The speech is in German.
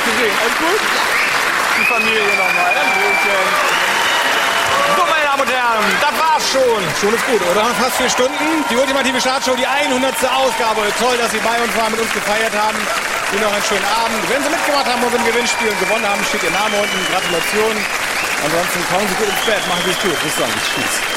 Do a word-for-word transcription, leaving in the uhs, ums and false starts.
dich zu sehen. Alles gut? Die Familie nochmal. Hallöchen. So, meine Damen und Herren, das war's schon. Schon ist gut, oder? Fast vier Stunden. Die ultimative Startshow, die hundertste Ausgabe. Toll, dass Sie bei uns waren, mit uns gefeiert haben. Ihnen noch einen schönen Abend. Wenn Sie mitgemacht haben und im Gewinnspiel und gewonnen haben, steht Ihr Name unten. Gratulation. Ansonsten kommen Sie gut ins Bett. Machen Sie es gut. Bis dann. Tschüss.